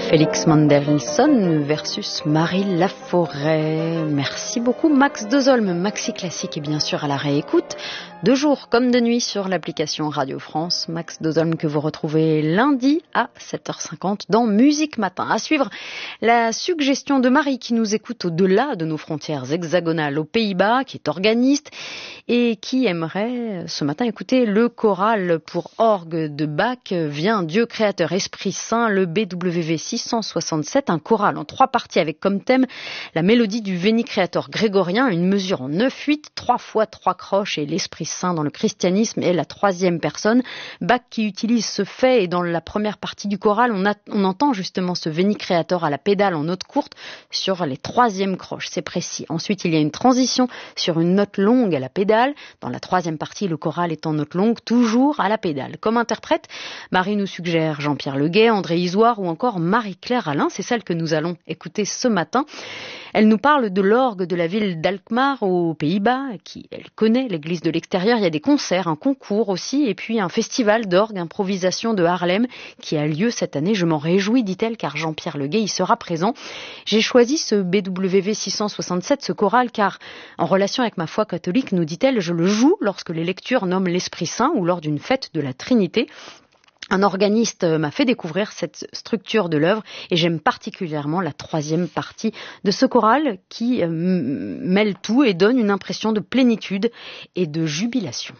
Félix Mendelssohn versus Marie Laforêt. Merci beaucoup Max Dezolme, Maxi Classique et bien sûr à la réécoute, de jour comme de nuit sur l'application Radio France. Max Dezolme que vous retrouvez lundi à 7h50 dans Musique Matin. À suivre, la suggestion de Marie qui nous écoute au-delà de nos frontières hexagonales aux Pays-Bas, qui est organiste et qui aimerait ce matin écouter le choral pour orgue de Bach, Viens Dieu créateur Esprit Saint, le BWV 667, un choral en 3 parties avec comme thème la mélodie du Veni Creator grégorien, une mesure en 9/8, 3 fois 3 croches et l'Esprit Saint dans le christianisme est la 3e personne. Bach qui utilise ce fait, et dans la première partie du choral, on entend justement ce Veni Creator à la pédale en note courte sur les 3e croches, c'est précis. Ensuite, il y a une transition sur une note longue à la pédale. Dans la 3e partie, le choral est en note longue, toujours à la pédale. Comme interprète, Marie nous suggère Jean-Pierre Leguet, André Isoire ou encore Marie-Claire Alain. C'est celle que nous allons écouter ce matin. Elle nous parle de l'orgue de la ville d'Alkmaar aux Pays-Bas, elle connaît l'église de l'extérieur. Il y a des concerts, un concours aussi, et puis un festival d'orgue improvisation de Haarlem qui a lieu cette année. Je m'en réjouis, dit-elle, car Jean-Pierre Leguet y sera présent. J'ai choisi ce BWV 667, ce choral, car en relation avec ma foi catholique, nous dit-elle, je le joue lorsque les lectures nomment l'Esprit Saint ou lors d'une fête de la Trinité. Un organiste m'a fait découvrir cette structure de l'œuvre et j'aime particulièrement la 3e partie de ce choral qui mêle tout et donne une impression de plénitude et de jubilation.